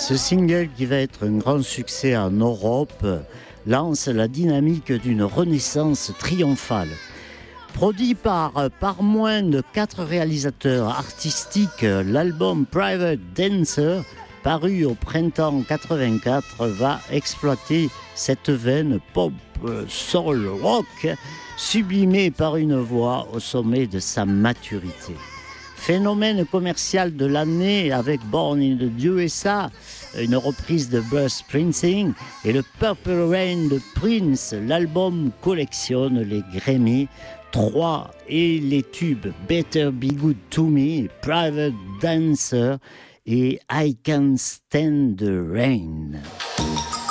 Ce single, qui va être un grand succès en Europe, lance la dynamique d'une renaissance triomphale. Produit par moins de 4 réalisateurs artistiques, l'album Private Dancer, paru au printemps 84, va exploiter cette veine pop, soul, rock, sublimée par une voix au sommet de sa maturité. Phénomène commercial de l'année avec Born in the USA, une reprise de Bruce Springsteen, et le Purple Rain de Prince. L'album collectionne les Grammy 3 et les tubes Better Be Good to Me, Private Dancer et I Can't Stand the Rain.